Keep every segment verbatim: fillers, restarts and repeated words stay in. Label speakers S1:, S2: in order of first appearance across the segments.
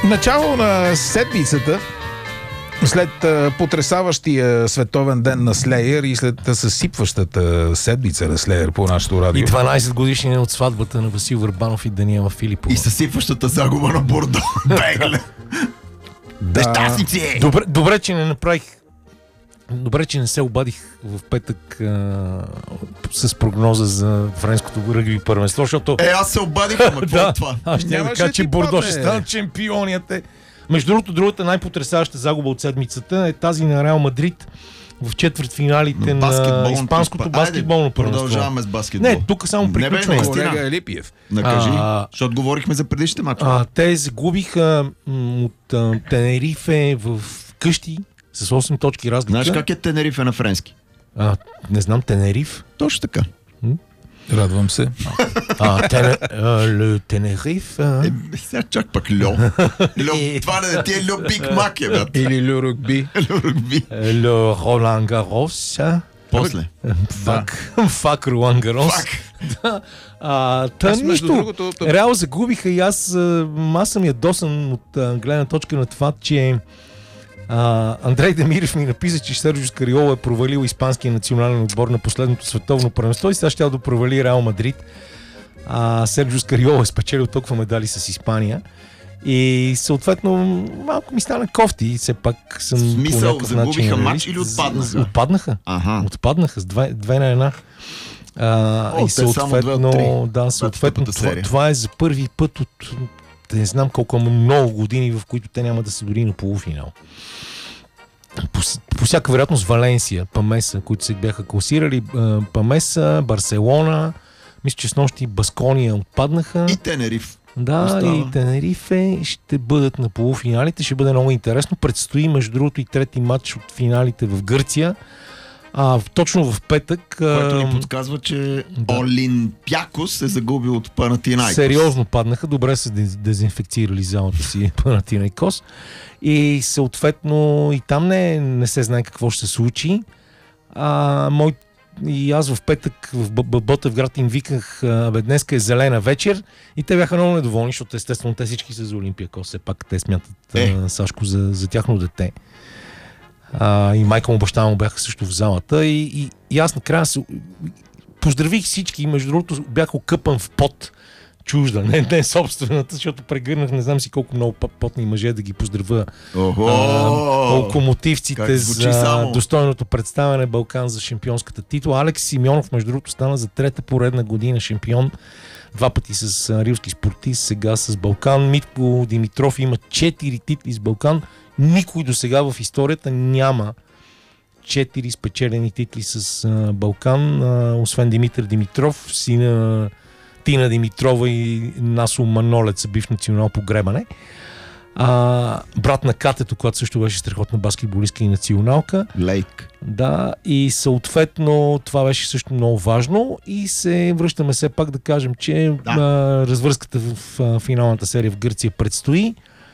S1: Начало на седмицата, след а, потресаващия световен ден на Слеер и след съсипващата седмица на Слеер по нашото радио.
S2: И дванайсет годишни от сватбата на Васил Върбанов и Даниела Филипова.
S3: И съсипващата загуба на Бордо. Бегле!
S1: Да.
S2: Добре, добре, че не направих Добре, че не се обадих в петък а, с прогноза за френското ръгби първенство, защото...
S3: Е, аз се обадих, ама какво
S2: да,
S3: е това?
S2: аз ще да кажа, че Бордо ще станат чемпионите. Между другото, другата най-потресаваща загуба от седмицата е тази на Реал Мадрид в четвъртфиналите на, на испанското
S3: Айде,
S2: баскетболно първенство.
S3: Продължаваме с баскетбол.
S2: Не, тук само приключваме.
S1: Колега Елипиев.
S3: Накажи,
S2: А,
S3: защото говорихме за предишните мачове.
S2: А, те загубиха м, от а, Тенерифе в къщи с осем точки разлика.
S3: Знаеш как е Тенерифе на френски?
S2: А, не знам, Тенериф.
S3: Точно така.
S1: Радвам се.
S2: А, тене, а, ле Тенериф. А...
S3: Е, сега чак пък Льо. Льо. Това не ти е Льо Биг Мак, е, брат.
S1: Или Льо Рugby.
S3: Льо Рugby.
S2: Ле Ролан Гарос.
S3: После.
S2: Фак. Фак Ролан Гарос.
S3: Фак.
S2: Да. А, та
S1: Аз, между
S2: нищо.
S1: другото, то-
S2: Реал загубиха и аз, а, аз съм ядосан от а, гледна точка на това, че а, Андрей Демирев ми написа, че Серджио Скариола е провалил испанския национален отбор на последното световно първенство и сега ще да провали Реал Мадрид. А, Серджио Скариола е спечелил толкова медали с Испания. И съответно малко ми стана кофти. Все пак съм
S3: В смисъл,
S2: по някакъв
S3: загубиха
S2: начин
S3: матч
S2: реалист.
S3: или отпаднаха?
S2: З- Отпаднаха.
S3: Аха.
S2: Отпаднаха с две, две на една. А,
S3: О,
S2: и
S3: те само две от
S2: съответно,
S3: три.
S2: да, съответно
S3: тъпата
S2: това,
S3: серия.
S2: това е за първи път от не знам колко много години, в които те няма да са дори на полуфинал. По, по всяка вероятност Валенсия, Памеса, които се бяха класирали, Памеса, Барселона, мисля, че с нощи Баскония отпаднаха.
S3: И Тенериф.
S2: Да,
S3: остава.
S2: и Тенерифе ще бъдат на полуфиналите. Ще бъде много интересно. Предстои, между другото, и трети матч от финалите в Гърция. А, точно в петък.
S3: Който ни
S2: ам,
S3: подсказва, че
S2: да.
S3: Олимпиакос е загубил от Панатинайкос.
S2: сериозно паднаха. Добре са дез- дезинфекцирали залата си Панатинайкос. И съответно и там не, не се знае какво ще се случи. А, мой, и аз в петък в Б- Б- Ботевград им виках, а, бе, днеска е зелена вечер и те бяха много недоволни, защото естествено те всички са за Олимпиакос. Все пак те смятат
S3: Е.
S2: а, Сашко за, за тяхно дете. А, и майка му, баща му бяха също в залата и, и, и аз накрая се поздравих всички и между другото бях окъпан в пот чужда, не, не собствената, защото прегърнах не знам си колко много п- потни мъже да ги поздравя.
S3: Охо!
S2: А, локомотивците
S3: Как звучи
S2: за
S3: само.
S2: достойното представяне Балкан за шампионската титла. Алекс Симеонов, между другото, стана за трета поредна година шампион. Два пъти с а, Рилски спортист, сега с Балкан. Митко Димитров има четири титли с Балкан. Никой до сега в историята няма четири спечелени титли с а, Балкан, а, освен Димитър Димитров, сина Тина Димитрова и Насо Манолец, бив национал по гребане. А, брат на Катето, която също беше страхотна баскетболистка и националка.
S3: Лейк.
S2: Да, и съответно това беше също много важно и се връщаме все пак да кажем, че
S3: Да.
S2: а, развръзката в, в а, финалната серия в Гърция предстои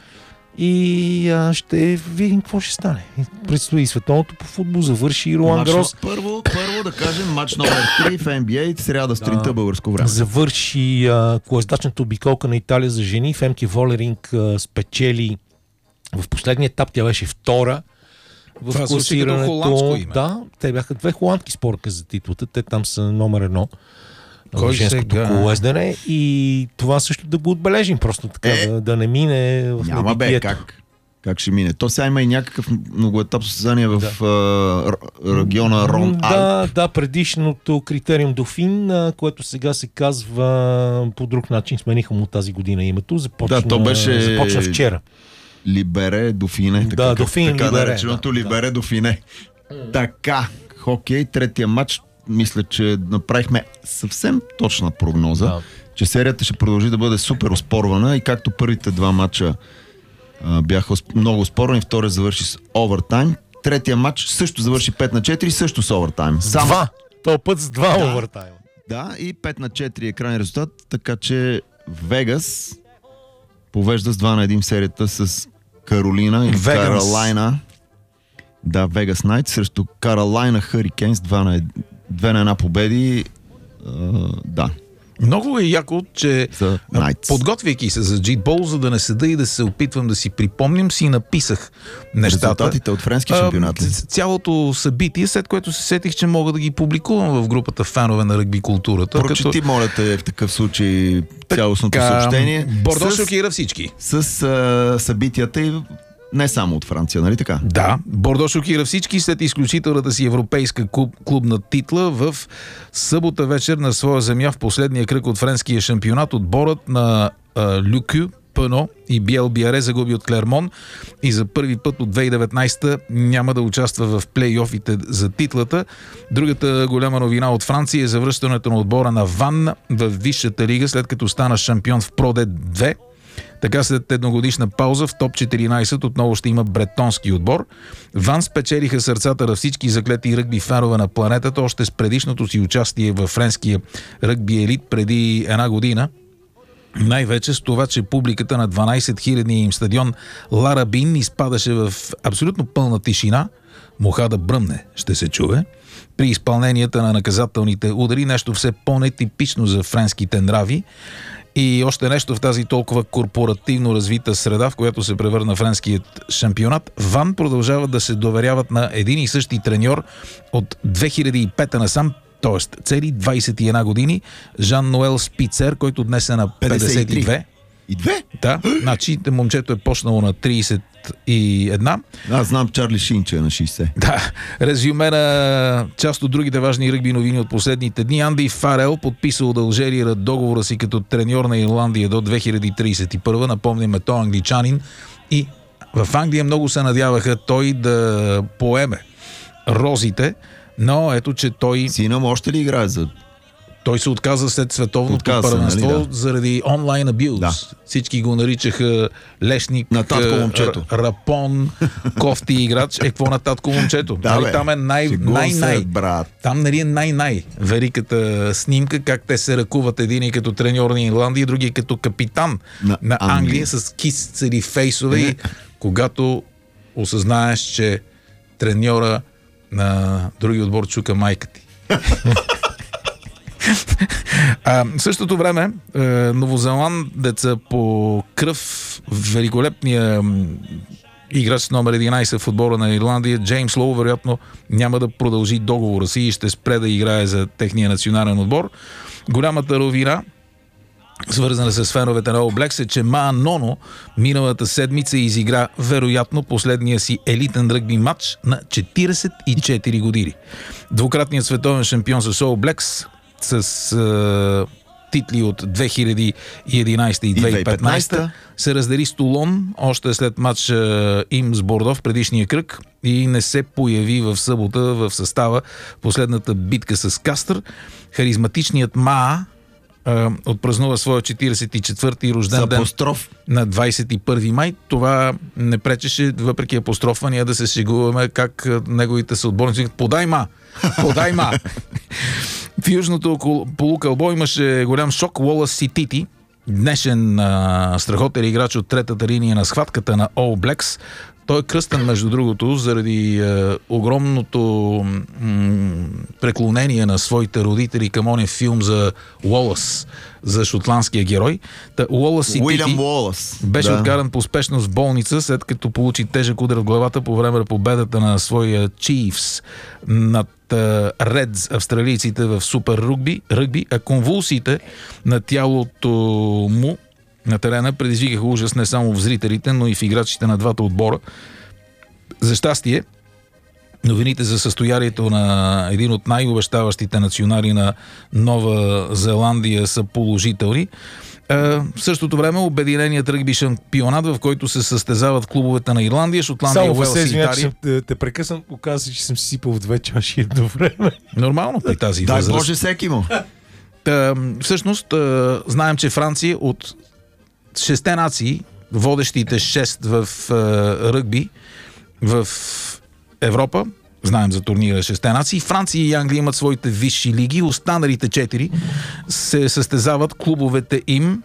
S2: и а, ще видим какво ще стане. Предстои и световното по футбол, завърши и Ролан
S3: Мач,
S2: Гарос.
S3: първо, първо да кажем матч номер три в Н Б А, сряда сутринта българско време.
S2: Завърши а, колездачната обиколка на Италия за жени. Фемке Волеринг а, спечели в последния етап, тя беше втора в
S1: Това звучи като холандско
S2: класирането.
S1: име.
S2: Да, те бяха две холандки спорка за титлата. Те там са номер едно
S1: Кой
S2: в женското
S1: сега?
S2: колездене и това също да го отбележим, просто така
S3: Е,
S2: да, да не мине в
S3: Няма бе,
S2: небитието.
S3: как? Как ще мине? То сега има и някакъв многоетап състезание в а, р- региона Рон Алп.
S2: Да, да, предишното критериум Дофин, а, което сега се казва по друг начин, смениха му тази година името. Започна,
S3: Да, то беше-
S2: започна вчера.
S3: Либере Дофине.
S2: Да,
S3: така, как-
S2: Дофин,
S3: така
S2: Либере,
S3: нареченото
S2: да,
S3: Либере Дофине. Така, хокей, третия матч. Мисля, че направихме съвсем точна прогноза,
S2: Да.
S3: че серията ще продължи да бъде супер оспорвана и както първите два матча а, бяха ос- много оспорвани, втория завърши с овертайм. Третия матч също завърши пет на четири, също с овертайм.
S2: С два. Този път с два
S3: Да.
S2: овертайма.
S3: Да, и пет на четири е крайен резултат, така че Вегас повежда с два на един серията с Каролина и
S1: Вегас.
S3: Каролайна. Да, Вегас Найт срещу Каролайна Хърикейнс, два на, две на една победи. А, да.
S1: Много е яко, че
S3: За Knights.
S1: подготвяйки се за джитбол, за да не седа и да се опитвам да си припомням, си написах нещата.
S3: Резултатите от френски шампионат.
S1: А, цялото събитие, след което се сетих, че мога да ги публикувам в групата фенове на ръгби културата.
S3: Прочети, като... моля те, в такъв случай цялостното
S1: така,
S3: съобщение.
S1: Бордо
S3: с,
S1: шокира всички.
S3: С а, събитията и не само от Франция, нали така?
S1: Да, Бордо шокира всички след изключителната си европейска клуб, клубна титла в събота вечер на своя земя в последния кръг от френския шампионат. Отборът на а, Люкю, Пъно и Биел Биаре загуби от Клермон и за първи път от две хиляди и деветнадесета няма да участва в плейофите за титлата. Другата голяма новина от Франция е завръщането на отбора на Ван в Висшата лига, след като стана шампион в Проде две. Така след едногодишна пауза в топ четиринадесет отново ще има бретонски отбор. Ван спечелиха сърцата на всички заклети ръгби фенове на планетата още с предишното си участие в френския ръгби елит преди една година. Най-вече с това, че публиката на дванадесет хиляди им стадион Ларабин изпадаше в абсолютно пълна тишина. Муха да бръмне, ще се чуе. При изпълненията на наказателните удари, нещо все по-нетипично за френските нрави. И още нещо в тази толкова корпоративно развита среда, в която се превърна френският шампионат. Ван продължават да се доверяват на един и същи треньор от две хиляди и пета насам, т.е. цели двадесет и една години, Жан-Ноел Спицер, който днес е на петдесет и две.
S3: И две?
S1: Да, значи момчето е почнало на тридесет и една.
S3: Аз знам Чарли Шинче на шейсет.
S1: Да, резюме на част от другите важни ръгби новини от последните дни. Анди Фарел подписа удължение договора си като треньор на Ирландия до две хиляди тридесет и първа. Напомняме, той англичанин и в Англия много се надяваха той да поеме розите, но ето, че той...
S3: Сина му още ли играе за...
S1: Той се отказа след световното
S3: Отказа,
S1: първенство,
S3: нали, да.
S1: заради онлайн абюз.
S3: Да.
S1: Всички го наричаха лешник,
S3: На татко момчето.
S1: р- рапон, кофти играч. Е, какво на татко момчето?
S3: Да,
S1: нали,
S3: бе.
S1: там е най-
S3: Шегувам
S1: най-най.
S3: се, брат.
S1: Там нали е най-най. Великата снимка, как те се ръкуват един и като треньор на Ирландия, и други като капитан
S3: на,
S1: на Англия,
S3: Англия
S1: с кисцели фейсове. И когато осъзнаеш, че треньора на други отбор чука майка ти. А, в същото време е, новозеландеца по кръв, великолепния играч номер единадесет в отбора на Ирландия, Джеймс Лоу, вероятно няма да продължи договора си и ще спре да играе за техния национален отбор. Голямата новина, свързана с феновете на All Blacks, е, че Ма Ноно миналата седмица изигра вероятно последния си елитен ръгби матч на четиридесет и четири години. Двукратният световен шампион с All Blacks с е, титли от две хиляди и единадесета и две хиляди и петнадесета се раздели с Тулон още след матч е, им с Бордо в предишния кръг и не се появи в събота в състава последната битка с Кастър. Харизматичният Маа е, отпразнува своя четиридесет и четвърти рожден ден на двадесет и първи май. Това не пречеше, въпреки апострофвания, да се шегуваме как неговите съотборници подай ма! Подай ма! В южното полукълбо имаше голям шок. Уолъс Ситити, днешен а, страхотен играч от третата линия на схватката на All Blacks. Той е кръстен, между другото, заради е, огромното м- преклонение на своите родители към ония филм за Уолъс, за шотландския герой. Та, Уолъс и
S3: Уилям
S1: Тити
S3: Уолъс
S1: беше
S3: да.
S1: откаран по спешност в болница, след като получи тежък удар в главата по време на победата на своя Chiefs над Редс, австралийците в супер рugby, ръгби, а конвулсиите на тялото му на терена предизвикаха ужас не само в зрителите, но и в играчите на двата отбора. За щастие, новините за състоянието на един от най-обещаващите национали на Нова Зеландия са положителни. В същото време обединеният ръгби шампионат, в който се състезават клубовете на Ирландия, Шотландия, Уелс и Италия.
S2: Те, те прекъсвам, оказа се, че съм си сипал в две чаши едно време.
S1: Нормално при тази
S3: Дай
S1: възраст.
S3: Боже всеки му.
S1: Та, всъщност, знаем, че Франция от шесте нации, водещите шест в е, ръгби в Европа, знаем за турнира шесте нации, Франция и Англия имат своите висши лиги, останалите четири се състезават клубовете им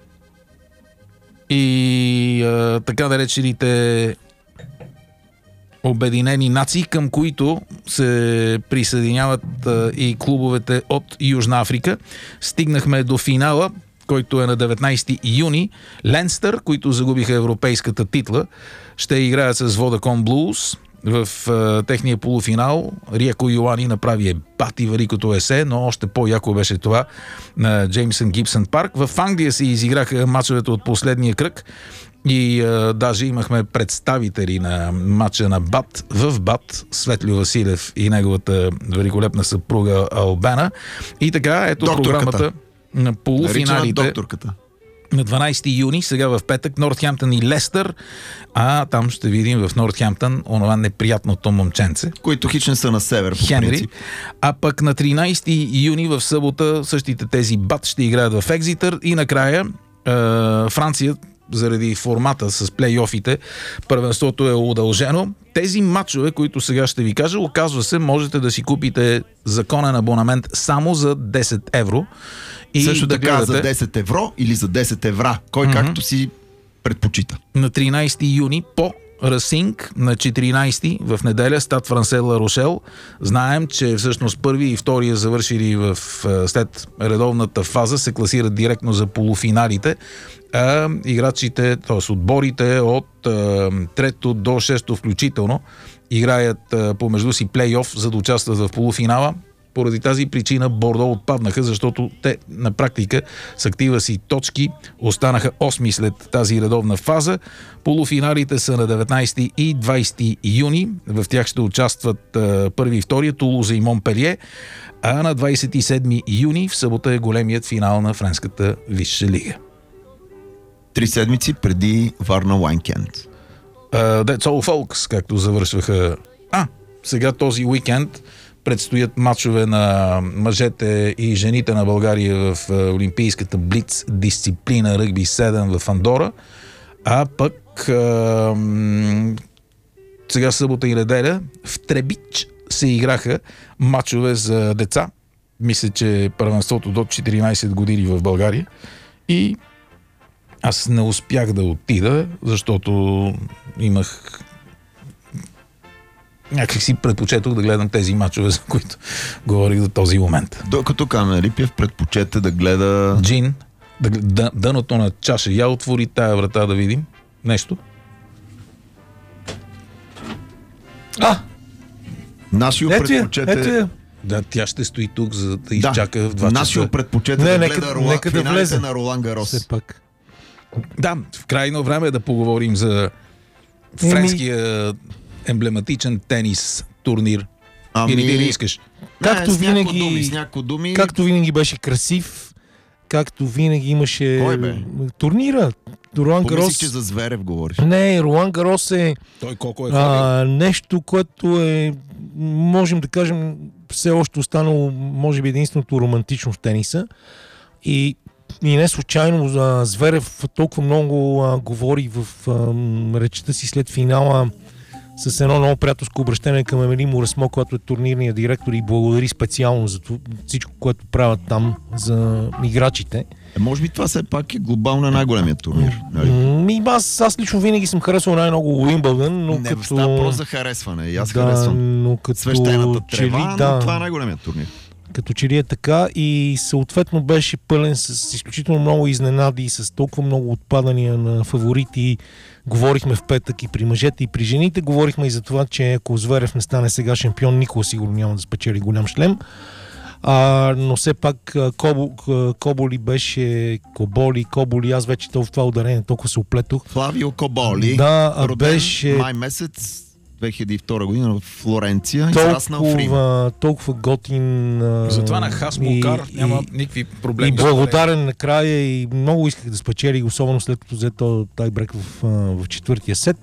S1: и е, така наречените Обединени нации, към които се присъединяват а, и клубовете от Южна Африка. Стигнахме до финала, който е на деветнайсети юни. Ленстър, които загубиха европейската титла, ще играят с Vodacom Blues. В а, техния полуфинал Риеко Йоани направи бати великото есе, но още по-яко беше това на Джеймсън Гибсън Парк. В Англия се изиграха мачовете от последния кръг и а, даже имахме представители на матча на БАТ в БАТ, Светлио Василев и неговата великолепна съпруга Албена. И така, ето
S3: Докторката.
S1: Програмата на полуфиналите.
S3: Докторката.
S1: На дванайсети юни, сега в петък, Нортхемптън и Лестър, а там ще видим в Нортхемптън онова неприятното момченце.
S3: Които хич не са на север, по
S1: Хенри.
S3: принцип.
S1: А пък на тринайсети юни в събота същите тези БАТ ще играят в Екзитър и накрая е, Франция, заради формата с плейофите, първенството е удължено. Тези матчове, които сега ще ви кажа, оказва се, можете да си купите законен абонамент само за десет евро. И
S3: Също
S1: да
S3: така
S1: гледате
S3: за десет евро или за десет евра. Кой mm-hmm. както си предпочита.
S1: на тринайсети юни по Расинг, на четиринайсети в неделя Стад Франсе Ла Рошел. Знаем, че всъщност първи и втория завършили в, след редовната фаза се класират директно за полуфиналите. А играчите, т.е. отборите от а, трето до шесто включително играят а, помежду си плейоф, за да участват в полуфинала. Поради тази причина Бордо отпаднаха, защото те на практика с актива си точки останаха осми след тази редовна фаза. Полуфиналите са на деветнайсети и двайсети юни. В тях ще участват а, първи и втория Тулуза и Монпелие. А на двайсет и седми юни в събота е големият финал на френската висша лига.
S3: Три седмици преди Варна Уайкенд.
S1: Uh, that's all folks, както завършваха. А, сега този уикенд предстоят матчове на мъжете и жените на България в олимпийската блиц дисциплина ръгби седем в Андора. А пък uh, сега събота и неделя в Требич се играха матчове за деца. Мисля, че първенството до четиринайсет години в България. И аз не успях да отида, защото имах някак си предпочетох да гледам тези мачове, за които говорих до този момент.
S3: Докато Камен Рипев предпочете да гледа...
S1: Джин, да, да, дъното на чаша. Я отвори тая врата да видим нещо.
S2: А!
S3: Нашио
S2: Ето я,
S3: предпочете...
S2: ето я.
S1: Да, тя ще стои тук, за да изчака в два
S3: Нашио
S1: часа.
S3: предпочете
S2: Не,
S3: да
S2: нека-
S3: гледа Рула...
S2: нека да
S3: финалите
S2: влезе.
S3: на Ролан Гарос.
S2: Все пак.
S1: Да, в крайно време е да поговорим за френския емблематичен тенис турнир.
S3: Ами...
S1: Или ти не искаш?
S2: Както
S3: не, с няколко
S2: винаги-
S3: думи, с няколко думи...
S2: Както винаги беше красив, както винаги имаше
S3: Кой бе?
S2: турнира. Ролан
S3: Помислих,
S2: Гарос.
S3: че за Зверев говориш.
S2: Не, Ролан Гарос е
S1: Той колко е ходил?
S2: а, нещо, което е, можем да кажем, все още останало, може би, единственото романтично в тениса. И, и не случайно а, Зверев толкова много а, говори в а, речта си след финала с едно много приятелско обращение към Емили Мурасмо, който е турнирният директор, и благодари специално за това, всичко, което правят там за играчите.
S3: Е, може би това все пак е глобално най-големият турнир. Нали?
S2: Ми, аз, аз лично винаги съм харесвал най-много Уимбълдън, но
S3: Не
S2: като...
S3: става просто за харесване. И аз
S2: да,
S3: харесвам
S2: но като
S3: свещената
S2: че ли,
S3: трева,
S2: да,
S3: но това е най-големият турнир.
S2: като че ли е така, и съответно беше пълен с изключително много изненади и с толкова много отпадания на фаворити. Говорихме в петък и при мъжете, и при жените. Говорихме и за това, че ако Зверев не стане сега шампион, никога сигурно няма да спечели голям шлем. А, но все пак Кобо, Коболи беше Коболи, Коболи, аз вече в това ударение толкова се оплетох.
S3: Флавио Коболи,
S2: Да, а
S3: роден
S2: беше
S3: май месец две хиляди и втора година в Флоренция, израснал в Рим.
S2: толкова, толкова готин. а,
S1: Затова на Хасмулкар
S2: и-
S1: няма
S2: и-
S1: никакви проблеми.
S2: И благодарен накрая, и много исках да спечели, особено след като взе този тайбрек в, а, в четвъртия сет.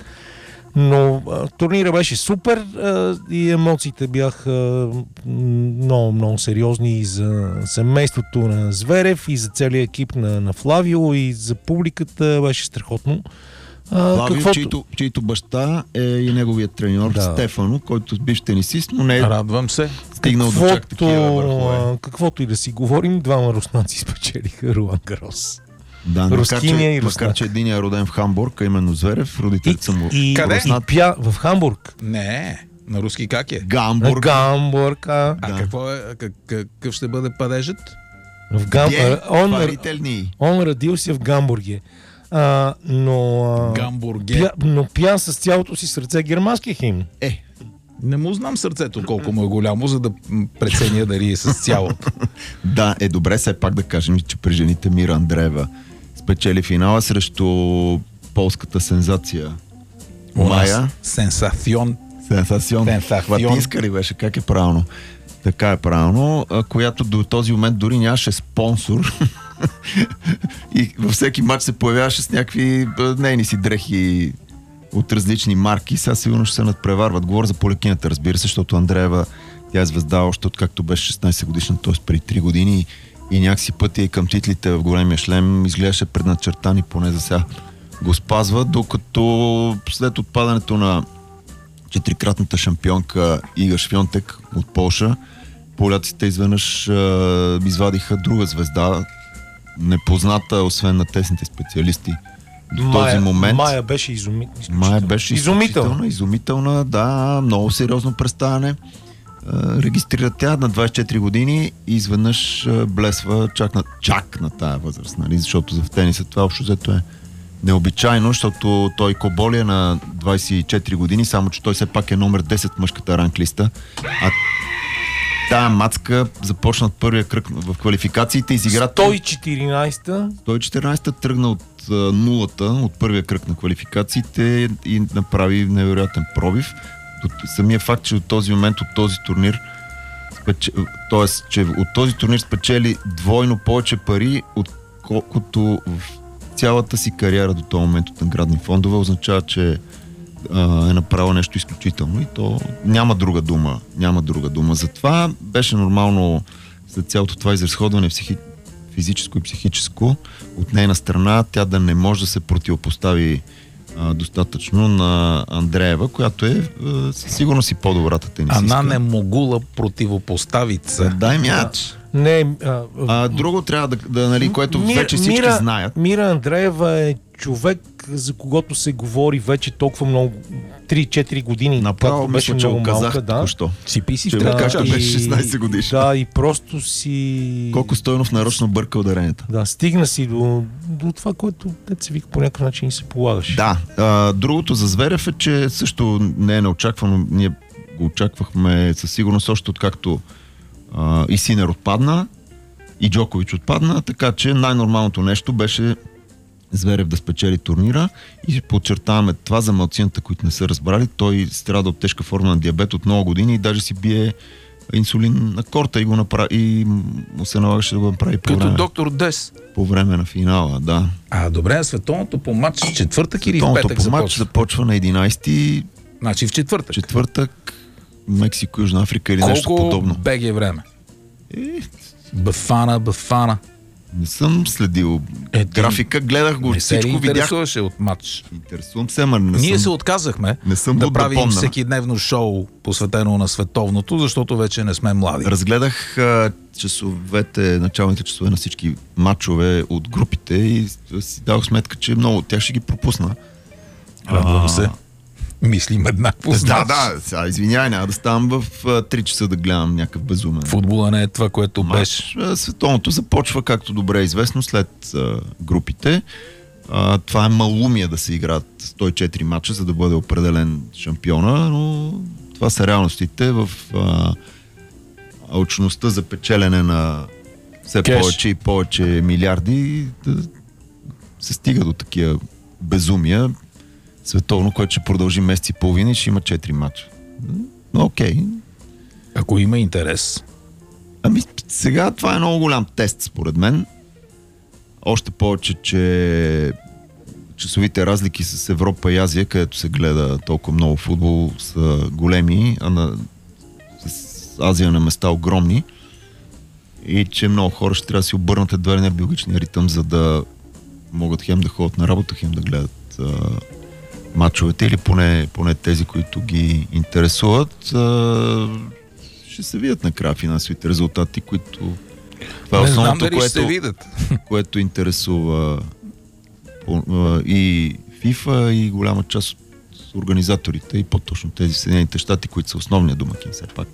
S2: Но а, турнира беше супер а, и емоциите бяха много, много сериозни и за семейството на Зверев, и за целия екип на, на Флавио, и за публиката беше страхотно. А,
S3: Флавио,
S2: каквото...
S3: чийто, чийто баща е и неговият треньор
S2: Да.
S3: Стефано, който е бивш тенисист, но не е
S1: Радвам се.
S3: стигнал до чак такива върхове.
S2: а, каквото и да си говорим, двама руснаци спечелиха Ролан Гарос.
S3: Да, макар
S2: Рускиния
S3: че,
S2: и
S3: макар,
S2: руснак.
S3: че един е роден в Хамбург, а именно Зверев, родителите са му
S2: И,
S1: Къде?
S2: и пя в Хамбург.
S1: Не, на руски как е?
S3: Гамбург.
S2: Гамбург, а.
S1: А
S3: Да.
S1: какво е, как, какъв ще бъде падежът?
S2: В Гам...
S3: Е,
S2: он,
S3: парителни.
S2: он родил се в Гамбурге. А, но, а,
S1: Гамбурге.
S2: пя, но пя с цялото си сърце германски химн.
S3: Е,
S1: Не му знам сърцето колко му е голямо, за да м, преценя дали е с цялото.
S3: да, е добре все пак да кажем, че при жените Мира Андреева спечели финала срещу полската сензация.
S1: У нас
S3: Майя.
S1: сенсацион.
S3: Сенсацион.
S1: Сенсацион.
S3: Латинска ли беше? Как е правилно? Така е правилно, а, която до този момент дори нямаше спонсор. И във всеки матч се появяваше с някакви а, нейни си дрехи от различни марки. Сега сигурно ще се надпреварват. Говоря за полекинята, разбира се, защото Андреева, тя е звезда още откакто беше шестнайсет годишна, т.е. преди три години, и някакси пътя и към титлите в големия шлем изглеждаше предначертан и поне за сега го спазва, докато след отпадането на четирикратната шампионка Ига Швионтек от Полша, поляците изведнъж а, извадиха друга звезда, непозната, освен на тесните специалисти. До
S2: Майя,
S3: този момент
S2: Майя беше изуми...
S3: Майя беше
S2: изумителна.
S3: изумителна, изумителна, да, много сериозно представяне. А, регистрира тя на двайсет и четири години и изведнъж а, блесва чак на, чак на тая възраст, нали? Защото за в тениса това общо взето е необичайно, защото той Коболи е на двайсет и четири години, само че той все пак е номер десет в мъжката ранглиста. А тая мацка започна от първия кръг в квалификациите, изигра
S2: сто и четиринайсета.
S3: сто и четиринайсета тръгна от а, нулата, от първия кръг на квалификациите и направи невероятен пробив. От самия факт, че от този момент, от този турнир, спече... т.е. че от този турнир спечели двойно повече пари, отколкото в цялата си кариера до този момент от наградни фондове, означава, че а, е направила нещо изключително и то няма друга дума. Няма друга дума. Затова беше нормално след цялото това изразходване психи... физическо и психическо от нейна страна, тя да не може да се противопостави а, достатъчно на Андреева, която е а, със сигурност и по-добрата тенисистка.
S1: Ана не могула противопоставица.
S3: Дай мяч.
S2: Не, а,
S3: А, друго трябва да, да нали, което
S2: Мира-
S3: вече всички
S2: Мира,
S3: знаят.
S2: Мира Андреева е човек, за когото се говори вече толкова много, три-четири години.
S3: Направо
S2: когато беше
S3: мисля, че
S2: много
S3: го казах
S2: малка, да.
S3: току-що.
S1: Си писи
S3: Че
S1: в
S3: го
S1: тръка.
S3: кажа, беше шестнайсет годишна.
S2: Да, и просто си...
S3: Колко Стойнов нарочно бърка ударенията.
S2: Да, стигна си до, до това, което те се вика по някакъв начин и се полагаше.
S3: Да, а, другото за Зверев е, че също не е неочаквано. Ние го очаквахме със сигурност още откакто а, и Синер отпадна, и Джокович отпадна, така че най-нормалното нещо беше Зверев да спечели турнира и подчертаваме това за малцината, които не са разбрали. Той страда от тежка форма на диабет от много години и даже си бие инсулин на корта и го направи и му се налагаше да го направи по
S1: Като
S3: време,
S1: доктор Дес.
S3: по време на финала, да.
S1: А, добре, световното по матч четвъртък или в
S3: Тонто
S1: петък
S3: по матч
S1: започва?
S3: започва на единайсети
S1: Значи в четвъртък.
S3: четвъртък, Мексико, Южна Африка или нещо
S1: Колко
S3: подобно.
S1: бег е време?
S3: Е,
S1: Бафана, бафана.
S3: не съм следил
S1: Е, ти
S3: графика, гледах го,
S1: Не се ли
S3: всичко видях.
S1: интересуваше от матч?
S3: Интересувам се, ама не
S1: Ние
S3: съм...
S1: се отказахме
S3: не съм
S1: да
S3: буд да
S1: правим
S3: помня.
S1: всекидневно шоу, посветено на световното, защото вече не сме млади.
S3: Разгледах а, часовете, началните часове на всички матчове от групите и си дадох сметка, че много от тях ще ги пропусна.
S1: Радвам се. Мислим еднакво с
S3: Да,
S1: нас.
S3: да, сега извинявай, няма да ставам в а, три часа да гледам някакъв безумен.
S1: Футбола не е това, което беше.
S3: Матч. А, Световното започва, както добре е известно, след а, групите. А, това е малумия да се играят сто и четири мача, за да бъде определен шампиона, но това са реалностите в а, алчността за печелене на все
S1: Кеш.
S3: повече и повече милиарди. Да се стига до такива безумия. Световно, което ще продължи месец и половина и ще има четири мача. Но окей.
S1: Ако има интерес.
S3: Ами сега това е много голям тест, според мен. Още повече, че часовите разлики с Европа и Азия, където се гледа толкова много футбол, са големи, а на с Азия на места огромни. И че много хора ще трябва да си обърнат едва ли не биологичния ритъм, за да могат хем да ходят на работа, хем да гледат а, матчовете или поне, поне тези, които ги интересуват. А, ще се видят накрая финансовите резултати, които това е
S1: Не знам
S3: основното,
S1: дали ще се
S3: което,
S1: видят.
S3: което интересува и FIFA, и голяма част от организаторите, и по-точно тези в Съединените щати, които са основния домакин все пак.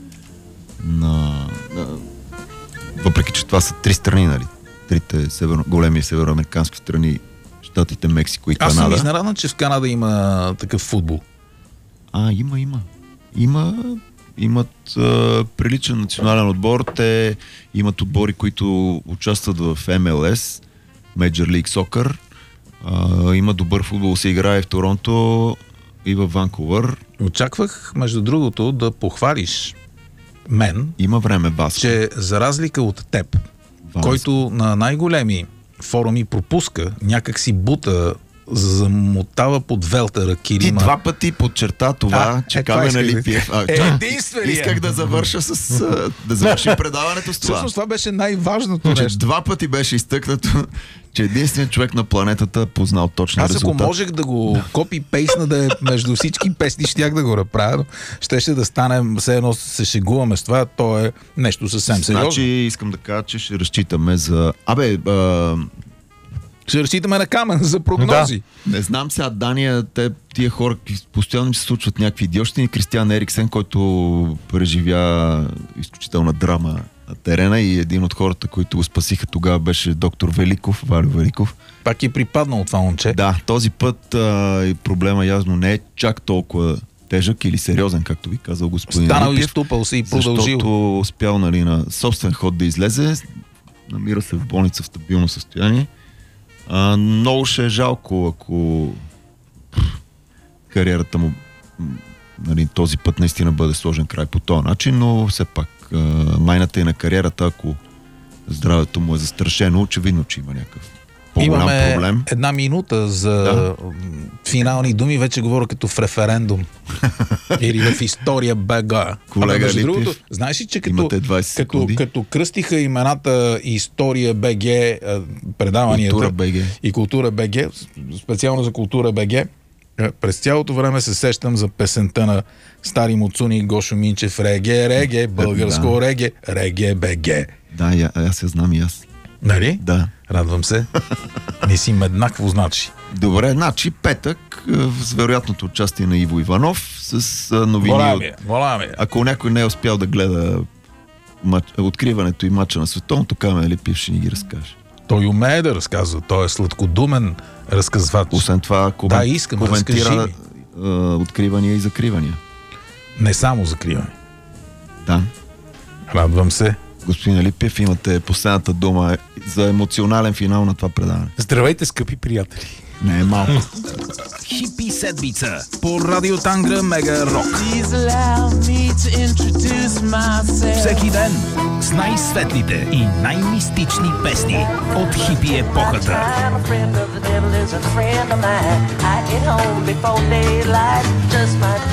S3: На, на, въпреки, че това са три страни, нали? Трите северо, големи североамерикански страни, щатите, Мексико и Канада.
S1: Аз съм изненадан, че в Канада има такъв футбол.
S3: А, има, има. Има, имат а, приличен национален отбор. Те имат отбори, които участват в Ем Ел Ес, Major League Soccer. А, има добър футбол, се играе в Торонто и в Ванкувър.
S1: Очаквах, между другото, да похвалиш мен,
S3: Има време, Баско.
S1: че за разлика от теб,
S3: Васко.
S1: който на най-големи форуми пропуска, някак си бута, замотава под велтера
S3: Ти
S1: килима.
S3: два пъти подчерта това,
S1: А,
S3: че
S1: е, това
S3: Камен
S1: исках да-
S3: Алипиев... А,
S1: Е,
S3: чак,
S1: единственият.
S3: Исках да завърша с... а, да завършим предаването с това.
S1: Всъщност това беше най-важното
S3: Че
S1: нещо.
S3: два пъти беше изтъкнато, че единственият човек на планетата познал точно
S1: Аз ако
S3: резултат.
S1: можех да го копи-пейсна да е между всички песни, щях да го направя, но щеше да стане, все едно се шегуваме с това, то е нещо съвсем сериозно.
S3: Значи искам да кажа, че ще разчитаме за... Абе, а,
S1: Ще разчитаме на Камен за прогнози.
S3: не знам сега, Дания, те, тия хора постоянно ми се случват някакви идиощини. Кристиан Ериксен, който преживя изключителна драма на терена, и един от хората, които го спасиха тогава, беше доктор Великов, Валю Великов.
S1: Пак е припаднал това момче.
S3: Да, този път а, и проблема явно не е чак толкова тежък или сериозен, както ви казал господин
S1: Станал и
S3: Липиев,
S1: ступал се и продължил.
S3: защото успял, нали, на собствен ход да излезе, намира се в болница в стабилно състояние. А, много ще е жалко, ако кариерата му, м, нали, този път наистина бъде сложен край по този начин, но все пак а, майната и на кариерата, ако здравето му е застрашено, очевидно, че има някакъв по-голям
S1: Имаме
S3: проблем.
S1: една минута за
S3: Да.
S1: м, финални думи, вече говоря като в референдум. Или в история БГ.
S3: Колега
S1: Абе, между
S3: Липиев,
S1: другото, знаеш ли, че като,
S3: имате двайсет
S1: като,
S3: секунди.
S1: като кръстиха имената История БГ, е, предаванията
S3: Култура БГ.
S1: и Култура БГ, специално за Култура БГ, е, през цялото време се сещам за песента на Стари Муцуни и Гошо Минчев. Реге, реге, българско
S3: Да.
S1: реге, реге БГ.
S3: Да, я, аз я знам и аз.
S1: Нали?
S3: Да.
S1: Радвам се. Не си меднакво значи.
S3: Добре, значи петък е, с вероятното участие на Иво Иванов с а, новини
S1: Воля
S3: от...
S1: ми, воля ми.
S3: Ако някой не е успял да гледа мач... откриването и мача на световното, Камен Липиев ще ни ги разкаже.
S1: Той умее да разказва. Той е сладкодумен разказвач.
S3: Освен това, комен...
S1: Да, искам, разкажи
S3: коментира
S1: ми.
S3: а, откривания и закривания.
S1: Не само закриване.
S3: Да.
S1: Радвам се.
S3: Господин Липиев, имате последната дума за емоционален финал на това предаване.
S2: Здравейте, скъпи приятели!
S3: Не е малко.
S4: Хипи седмица по Радио Тангра Мега Рок.
S5: Please allow me to introduce myself.
S4: Всеки ден с най-светлите и най-мистични песни от хипи епохата.
S5: I'm a friend of the devil is a friend of mine. I get home before daylight, just might